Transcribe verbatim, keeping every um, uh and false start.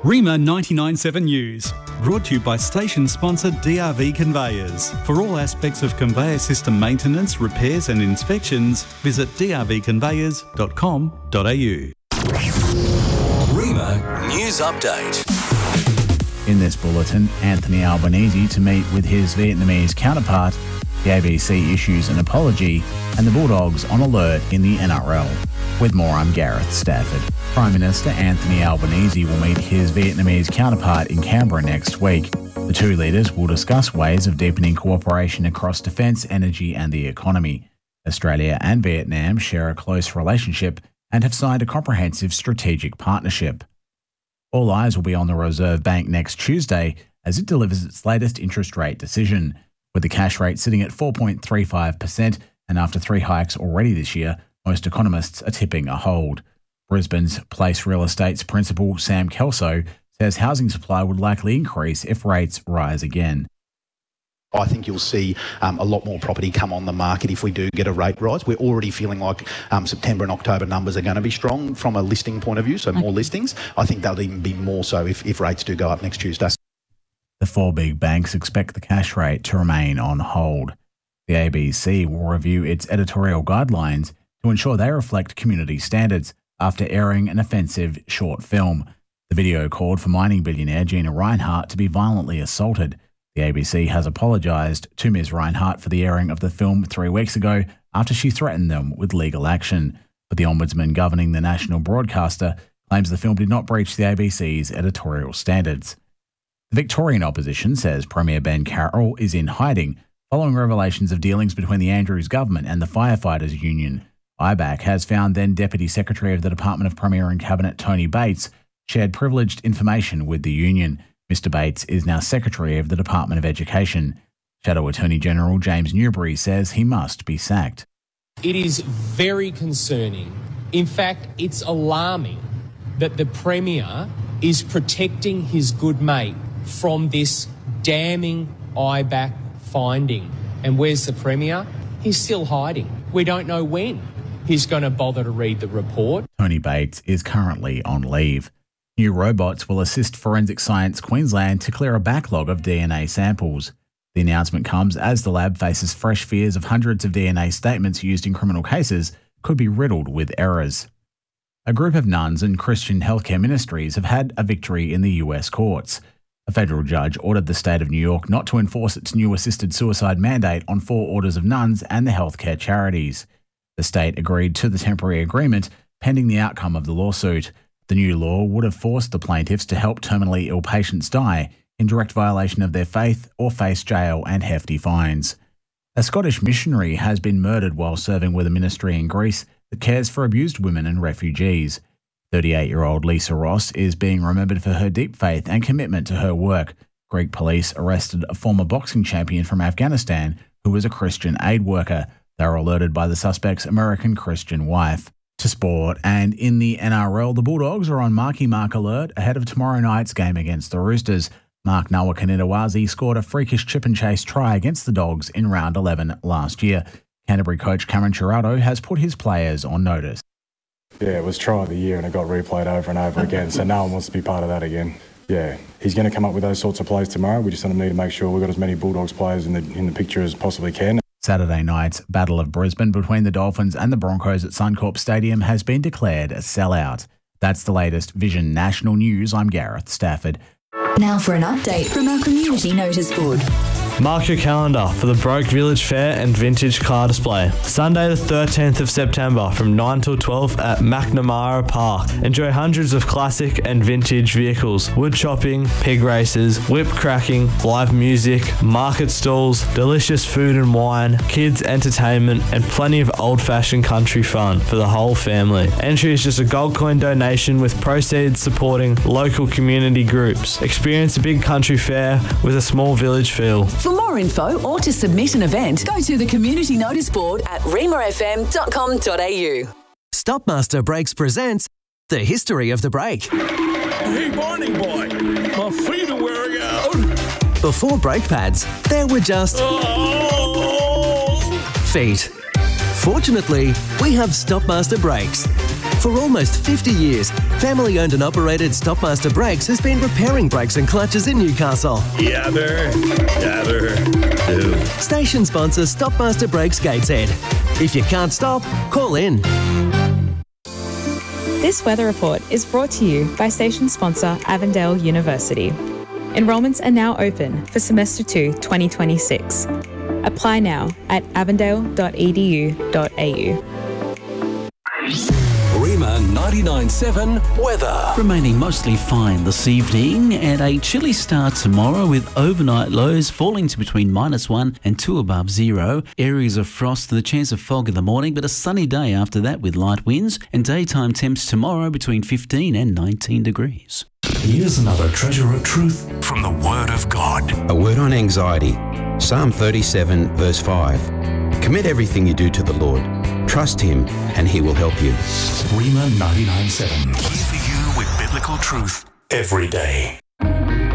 Rima ninety-nine point seven News, brought to you by station sponsor D R V Conveyors. For all aspects of conveyor system maintenance, repairs and inspections, visit d r v conveyors dot com dot a u. Rima News Update. In this bulletin, Anthony Albanese to meet with his Vietnamese counterpart, the A B C issues an apology, and the Bulldogs on alert in the N R L. With more, I'm Gareth Stafford. Prime Minister Anthony Albanese will meet his Vietnamese counterpart in Canberra next week. The two leaders will discuss ways of deepening cooperation across defence, energy and the economy. Australia and Vietnam share a close relationship and have signed a comprehensive strategic partnership. All eyes will be on the Reserve Bank next Tuesday as it delivers its latest interest rate decision, with the cash rate sitting at four point three five percent, and after three hikes already this year, most economists are tipping a hold. Brisbane's Place Real Estate's principal, Sam Kelso, says housing supply would likely increase if rates rise again. I think you'll see um, a lot more property come on the market if we do get a rate rise. We're already feeling like um, September and October numbers are going to be strong from a listing point of view, so more listings. I think they'll even be more so if, if rates do go up next Tuesday. The four big banks expect the cash rate to remain on hold. The A B C will review its editorial guidelines to ensure they reflect community standards after airing an offensive short film. The video called for mining billionaire Gina Rinehart to be violently assaulted. The A B C has apologised to Miz Rinehart for the airing of the film three weeks ago after she threatened them with legal action. But the ombudsman governing the national broadcaster claims the film did not breach the A B C's editorial standards. The Victorian opposition says Premier Ben Carroll is in hiding following revelations of dealings between the Andrews government and the Firefighters Union. I B A C has found then Deputy Secretary of the Department of Premier and Cabinet Tony Bates shared privileged information with the union. Mister Bates is now Secretary of the Department of Education. Shadow Attorney General James Newbury says he must be sacked. It is very concerning. In fact, it's alarming that the Premier is protecting his good mate from this damning I B A C finding. And where's the Premier? He's still hiding. We don't know when he's going to bother to read the report. Tony Bates is currently on leave. New robots will assist Forensic Science Queensland to clear a backlog of D N A samples. The announcement comes as the lab faces fresh fears of hundreds of D N A statements used in criminal cases could be riddled with errors. A group of nuns and Christian healthcare ministries have had a victory in the U S courts. A federal judge ordered the state of New York not to enforce its new assisted suicide mandate on four orders of nuns and the healthcare charities. The state agreed to the temporary agreement pending the outcome of the lawsuit. The new law would have forced the plaintiffs to help terminally ill patients die in direct violation of their faith or face jail and hefty fines. A Scottish missionary has been murdered while serving with a ministry in Greece that cares for abused women and refugees. thirty-eight-year-old Lisa Ross is being remembered for her deep faith and commitment to her work. Greek police arrested a former boxing champion from Afghanistan who was a Christian aid worker. They were alerted by the suspect's American Christian wife. To sport, and in the N R L, the Bulldogs are on marky mark alert ahead of tomorrow night's game against the Roosters. Mark Nawaqanitawase scored a freakish chip and chase try against the Dogs in round eleven last year. Canterbury coach Cameron Ciraldo has put his players on notice. Yeah, it was try of the year and it got replayed over and over again, so no one wants to be part of that again. Yeah, he's going to come up with those sorts of plays tomorrow. We just need to make sure we've got as many Bulldogs players in the, in the picture as possibly can. Saturday night's Battle of Brisbane between the Dolphins and the Broncos at Suncorp Stadium has been declared a sellout. That's the latest Vision National News. I'm Gareth Stafford. Now for an update from our community notice board. Mark your calendar for the Broke Village Fair and Vintage Car Display. Sunday the thirteenth of September from nine till twelve at McNamara Park. Enjoy hundreds of classic and vintage vehicles, wood chopping, pig races, whip cracking, live music, market stalls, delicious food and wine, kids entertainment and plenty of old-fashioned country fun for the whole family. Entry is just a gold coin donation with proceeds supporting local community groups. Experience a big country fair with a small village feel. For more info or to submit an event, go to the community notice board at rima f m dot com dot a u. Stopmaster Brakes presents The History of the Brake. Hey, Barney boy, my feet are wearing out. Before brake pads, there were just Oh. feet. Fortunately, we have Stopmaster Brakes. For almost fifty years, family-owned and operated Stopmaster Brakes has been repairing brakes and clutches in Newcastle. Yabber, yabber, do. Station sponsor Stopmaster Brakes Gateshead. If you can't stop, call in. This weather report is brought to you by station sponsor Avondale University. Enrolments are now open for semester two twenty twenty-six. Apply now at avondale dot e d u dot a u. Rima ninety-nine point seven weather. Remaining mostly fine this evening and a chilly start tomorrow with overnight lows falling to between minus one and two above zero. Areas of frost and the chance of fog in the morning, but a sunny day after that with light winds and daytime temps tomorrow between fifteen and nineteen degrees. Here's another treasure of truth from the Word of God. A word on anxiety. Psalm thirty-seven verse five. Commit everything you do to the Lord. Trust Him and He will help you. Rima ninety-nine point seven. Here for you with biblical truth every day.